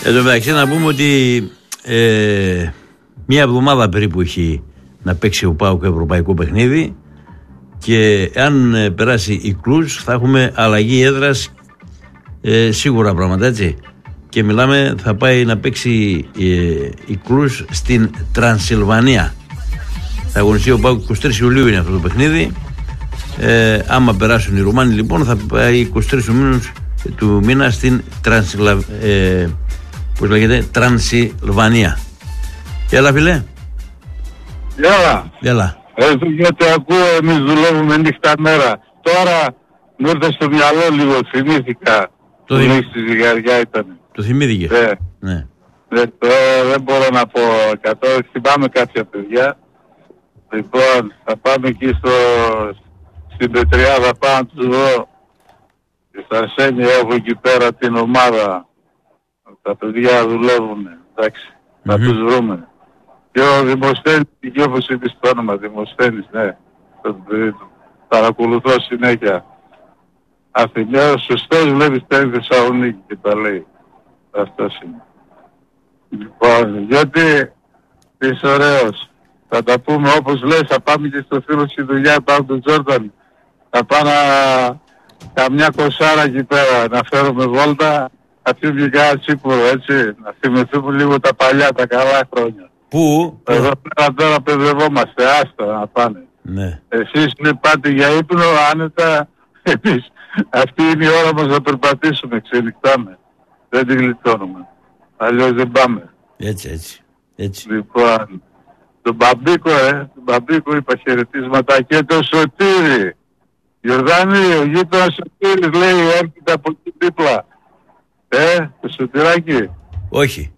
Εν τω μεταξύ να πούμε ότι μία εβδομάδα περίπου έχει να παίξει ο ΠΑΟΚ ευρωπαϊκό παιχνίδι και αν περάσει η Κλουζ θα έχουμε αλλαγή έδρας, σίγουρα πράγματα, έτσι. Και μιλάμε, θα πάει να παίξει η Κλουζ στην Τρανσιλβανία. Θα αγωνιστεί ο ΠΑΟΚ 23 Ιουλίου είναι αυτό το παιχνίδι. Άμα περάσουν οι Ρουμάνοι λοιπόν θα πάει 23 του μήνα στην Τρανσιλβανία. Έλα φίλε. Έλα. Γιατί ακούω, εμείς δουλεύουμε νύχτα μέρα. Τώρα μου ήρθε στο μυαλό λίγο, θυμήθηκα. Το στη ζυγαριά ήταν. Το θυμήθηκε. Ναι. Δεν μπορώ να πω 100. Θυμάμαι κάποια παιδιά. Λοιπόν, θα πάμε εκεί στην Πετριάδα, πάω να τους δω. Στα Αρσένια έχω εκεί πέρα την ομάδα. Τα παιδιά δουλεύουν. Εντάξει, θα τους βρούμε. Και ο Δημοσθένης, και όπως είπες το όνομα, Δημοσθένης, ναι. Παρακολουθώ συνέχεια. Αθηνιός, σωστός βλέπεις τα Θεσσαλονίκη και τα λέει. Αυτός είναι. Λοιπόν, γιατί είσαι ωραίος. Θα τα πούμε όπως λες, θα πάμε και στο φίλο στη δουλειά, πάμε τον Τζόρνταν. Θα πάμε καμιά κοσάρα εκεί πέρα, να φέρουμε βόλτα, να πιούμε κάνα τσίπουρο, έτσι. Να θυμηθούμε λίγο τα παλιά, τα καλά χρόνια. Πού? Εδώ πέρα τώρα παιδευόμαστε, άστα να πάνε. Ναι. Εσείς πάτε για ύπνο, άνετα, εμείς. Αυτή είναι η ώρα μας να περπατήσουμε, ξενυχτάμε. Δεν την γλιτώνουμε. Αλλιώς δεν πάμε. Έτσι. Λοιπόν, τον Μπαμπίκο είπα χαιρετίσματα και το Σωτήρι. Γιορδάνη, ο γείτονας Σωτήρης λέει έρχεται από εκεί δίπλα. Το Σωτηράκι. Όχι.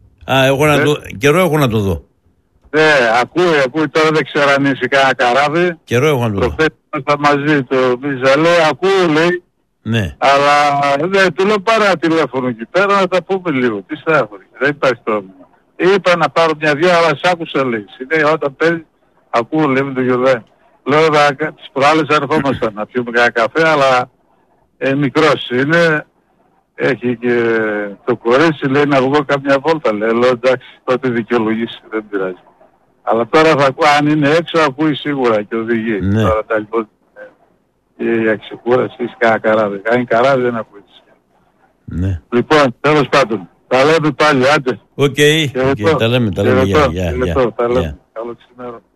Καιρό έχω να το δω. Ναι, ακούει τώρα, δεν ξέρω αν είσαι κανένα καράβι. Καιρό έχω να το δω. Προχθές ήμασταν μαζί το Μίζα, λέει, ακούω, λέει. Ναι. Αλλά του λέω πάρε τηλέφωνο εκεί πέρα να τα πούμε λίγο. Τι στάφωρη, δεν υπάρχει πρόβλημα. Είπα να πάρω μια-δυο, αλλά σ' άκουσα, λέει. Συνέχεια όταν παίζει, ακούω, λέει με τον Γιωργάνη. Λέω, τις προάλλες ερχόμασταν να πιούμε κανένα καφέ, αλλά μικρός είναι. Έχει και το κορίτσι, λέει, να βγω καμιά βόλτα, λέει. Λέω, εντάξει, τότε δικαιολογήσει, δεν πειράζει. Αλλά τώρα θα ακούω, αν είναι έξω, ακούει σίγουρα και οδηγεί. Ναι. Τώρα τα λοιπόν, για ξεκούραση, είσαι κανένα καράβι. Κάνει καράβι, δεν ακούει. Ναι. Λοιπόν, τέλος πάντων, τα λέμε πάλι, άντε. Οκ, τα λέμε, γεια. Τα λέμε, καλό ξημέρο.